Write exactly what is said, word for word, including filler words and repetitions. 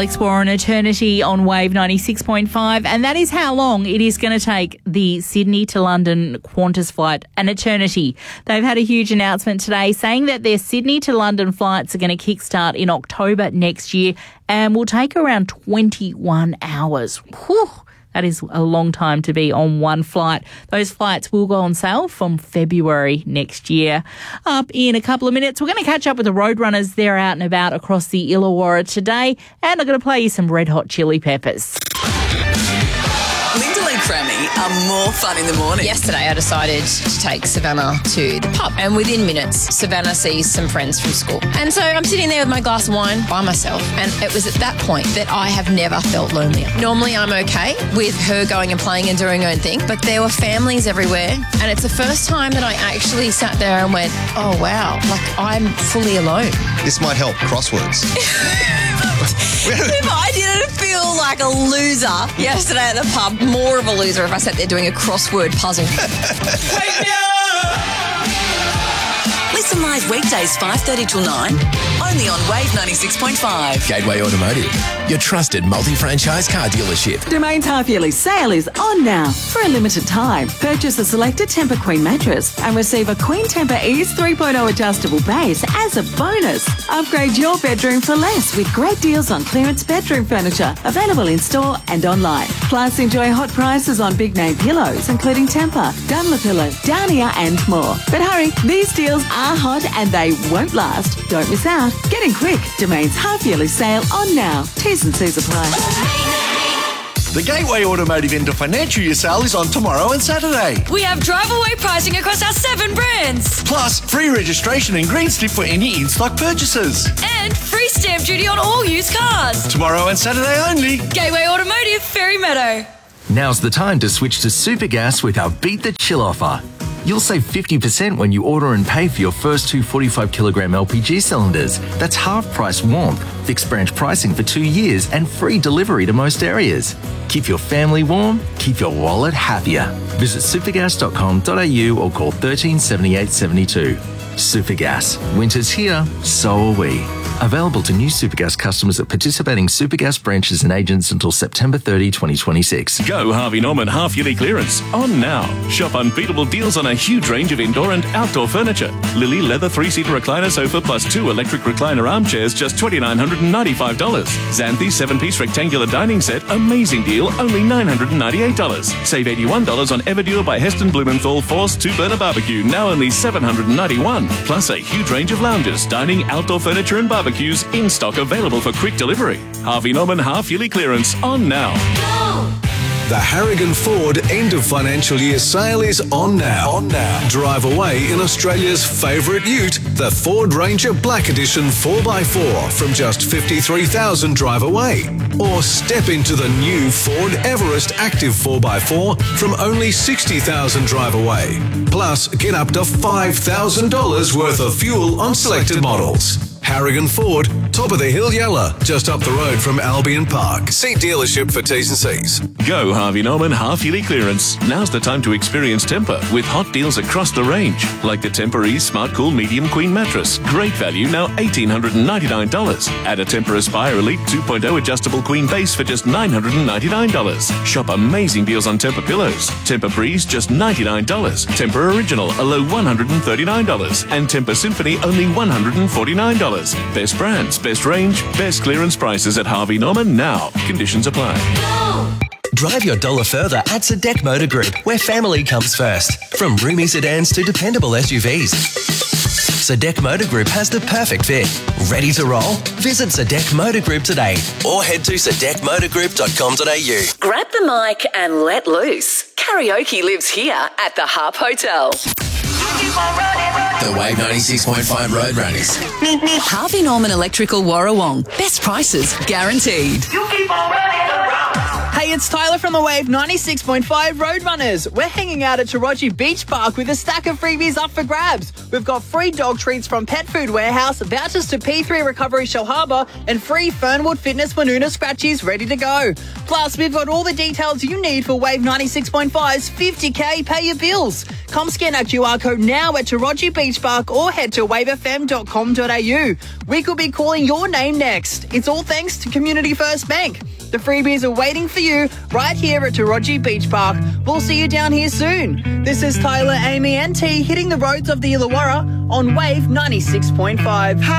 Explorer, an eternity on Wave ninety-six point five, and that is how long it is going to take the Sydney to London Qantas flight, an eternity. They've had a huge announcement today saying that their Sydney to London flights are going to kickstart in October next year and will take around twenty-one hours. Whew. That is a long time to be on one flight. Those flights will go on sale from February next year. Up in a couple of minutes, we're going to catch up with the Roadrunners. They're out and about across the Illawarra today, and I'm going to play you some Red Hot Chili Peppers. Linda and Crammy are more fun in the morning. Yesterday I decided to take Savannah to the pub, and within minutes Savannah sees some friends from school. And so I'm sitting there with my glass of wine by myself, and it was at that point that I have never felt lonelier. Normally I'm okay with her going and playing and doing her own thing, but there were families everywhere, and it's the first time that I actually sat there and went, oh wow, like I'm fully alone. This might help crosswords. If I didn't feel like a loser yesterday at the pub, more of a loser if I sat there doing a crossword puzzle. Listen live weekdays five thirty till nine, only on Wave ninety-six point five. Gateway Automotive, your trusted multi-franchise car dealership. Domain's half-yearly sale is on now. For a limited time, purchase a selected Tempur Queen mattress and receive a Queen Tempur Ease three point oh adjustable base as a bonus. Upgrade your bedroom for less with great deals on clearance bedroom furniture, available in-store and online. Plus, enjoy hot prices on big-name pillows, including Tempur, Dunlopillow, Downia and more. But hurry, these deals are hot and they won't last. Don't miss out. Get in quick. Domain's half-yearly sale on now. T's and C's apply. The Gateway Automotive End of Financial Year sale is on tomorrow and Saturday. We have drive-away pricing across our seven brands. Plus, free registration and green slip for any in-stock purchases. And free stamp duty on all used cars. Tomorrow and Saturday only. Gateway Automotive, Ferry Meadow. Now's the time to switch to Supergas with our Beat the Chill offer. You'll save fifty percent when you order and pay for your first two forty-five kilogram L P G cylinders. That's half price warmth, fixed branch pricing for two years and free delivery to most areas. Keep your family warm, keep your wallet happier. Visit supergas dot com dot a u or call one three seven eight seven two. Supergas. Winter's here, so are we. Available to new Supergas customers at participating Supergas branches and agents until September thirtieth, twenty twenty-six. Go Harvey Norman half-yearly clearance on now. Shop unbeatable deals on a huge range of indoor and outdoor furniture. Lily leather three-seater recliner sofa plus two electric recliner armchairs, just two thousand nine hundred ninety-five dollars. Xanthi seven-piece rectangular dining set, amazing deal, only nine hundred ninety-eight dollars. Save eighty-one dollars on Everdure by Heston Blumenthal Force two-burner barbecue, now only seven hundred ninety-one dollars. Plus a huge range of lounges, dining, outdoor furniture and barbecues in stock, available for quick delivery. Harvey Norman half-yearly clearance on now. The Harrigan Ford end of financial year sale is on now. On now. Drive away in Australia's favourite ute, the Ford Ranger Black Edition four by four from just fifty-three thousand dollars drive away. Or step into the new Ford Everest Active four by four from only sixty thousand dollars drive away. Plus, get up to five thousand dollars worth of fuel on selected models. Harrigan Ford, top of the hill Yella, just up the road from Albion Park. See dealership for T's and C's. Go Harvey Norman half-yearly clearance. Now's the time to experience Tempur with hot deals across the range. Like the Tempur Ease Smart Cool Medium Queen Mattress. Great value, now one thousand eight hundred ninety-nine dollars. Add a Tempur Aspire Elite two point oh adjustable queen base for just nine hundred ninety-nine dollars. Shop amazing deals on Tempur pillows. Tempur Breeze, just ninety-nine dollars. Tempur Original, a low one hundred thirty-nine dollars. And Tempur Symphony, only one hundred forty-nine dollars. Best brands, best range, best clearance prices at Harvey Norman now. Conditions apply. Drive your dollar further at Sadek Motor Group, where family comes first. From roomy sedans to dependable S U Vs. Sadek Motor Group has the perfect fit. Ready to roll? Visit Sadek Motor Group today or head to sadek motor group dot com dot a u. Grab the mic and let loose. Karaoke lives here at the Harp Hotel. The Wave ninety-six point five Roadrunners. Harvey Norman Electrical Warrawong. Best prices guaranteed. You keep on running around. Hey, it's Tyler from the Wave ninety-six point five Roadrunners. We're hanging out at Taraji Beach Park with a stack of freebies up for grabs. We've got free dog treats from Pet Food Warehouse, vouchers to P three Recovery Shell Harbour, and free Fernwood Fitness Manuna scratchies ready to go. Plus, we've got all the details you need for Wave ninety-six point five's fifty K Pay Your Bills. Come scan our Q R code now at Taraji Beach Park or head to wave f m dot com dot a u. We could be calling your name next. It's all thanks to Community First Bank. The freebies are waiting for you right here at Taraji Beach Park. We'll see you down here soon. This is Tyler, Amy and T hitting the roads of the Illawarra on Wave ninety-six point five.